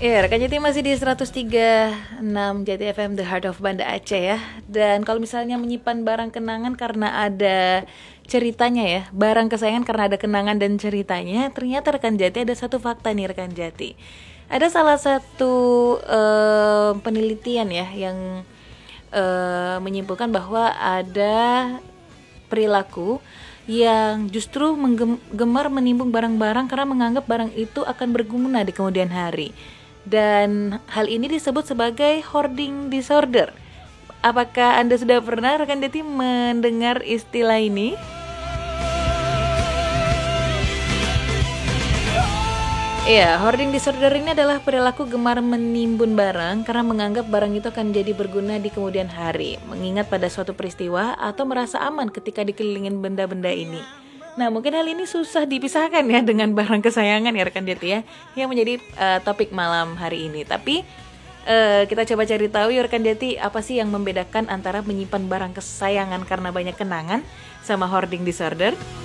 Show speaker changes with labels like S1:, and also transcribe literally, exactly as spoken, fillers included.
S1: Ya, rekan Jati masih di seratus tiga koma enam Jati F M The Heart of Banda Aceh ya. Dan kalau misalnya menyimpan barang kenangan karena ada ceritanya ya, barang kesayangan karena ada kenangan dan ceritanya, ternyata rekan Jati ada satu fakta nih rekan Jati. Ada salah satu uh, penelitian ya yang uh, menyimpulkan bahwa ada perilaku yang justru menggemar menimbun barang-barang karena menganggap barang itu akan berguna di kemudian hari. Dan hal ini disebut sebagai hoarding disorder. Apakah Anda sudah pernah rekan Jati mendengar istilah ini? Iya, hoarding disorder ini adalah perilaku gemar menimbun barang karena menganggap barang itu akan jadi berguna di kemudian hari, mengingat pada suatu peristiwa atau merasa aman ketika dikelilingin benda-benda ini. Nah, mungkin hal ini susah dipisahkan ya dengan barang kesayangan ya rekan Jati ya, yang menjadi uh, topik malam hari ini. Tapi uh, kita coba cari tahu ya rekan Jati, apa sih yang membedakan antara menyimpan barang kesayangan karena banyak kenangan sama hoarding disorder?